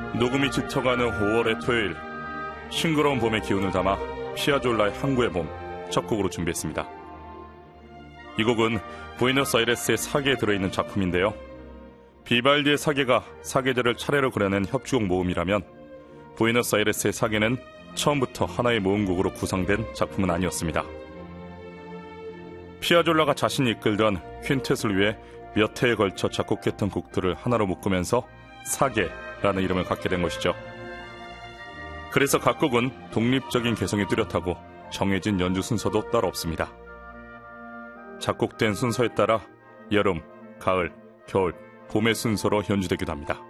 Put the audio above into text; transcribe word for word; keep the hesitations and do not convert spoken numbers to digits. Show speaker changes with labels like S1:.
S1: 녹음이 짙어가는 오월의 토요일, 싱그러운 봄의 기운을 담아 피아졸라의 항구의 봄 첫 곡으로 준비했습니다. 이 곡은 부에노스아이레스의 사계에 들어있는 작품인데요. 비발디의 사계가 사계절을 차례로 그려낸 협주곡 모음이라면 부에노스아이레스의 사계는 처음부터 하나의 모음곡으로 구성된 작품은 아니었습니다. 피아졸라가 자신이 이끌던 퀸텟을 위해 몇 해에 걸쳐 작곡했던 곡들을 하나로 묶으면서 사계라는 이름을 갖게 된 것이죠. 그래서 각 곡은 독립적인 개성이 뚜렷하고 정해진 연주 순서도 따로 없습니다. 작곡된 순서에 따라 여름, 가을, 겨울, 봄의 순서로 연주되기도 합니다.